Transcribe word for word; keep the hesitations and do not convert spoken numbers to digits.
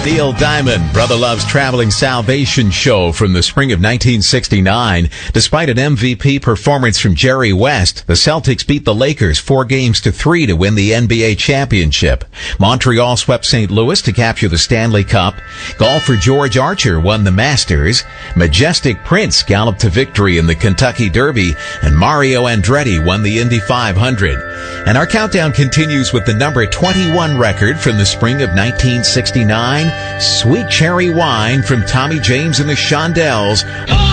Neil Diamond, Brother Love's traveling salvation show from the spring of nineteen sixty-nine. Despite an M V P performance from Jerry West, the Celtics beat the Lakers four games to three to win the N B A championship. Montreal swept Saint Louis to capture the Stanley Cup. Golfer George Archer won the Masters. Majestic Prince galloped to victory in the Kentucky Derby, and Mario Andretti won the Indy five hundred. And our countdown continues with the number twenty-one record from the spring of nineteen sixty-nine. Sweet Cherry Wine from Tommy James and the Shondells.